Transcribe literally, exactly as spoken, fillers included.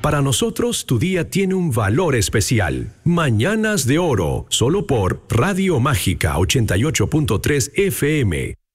Para nosotros, tu día tiene un valor especial. Mañanas de Oro, solo por Radio Mágica ochenta y ocho punto tres F M.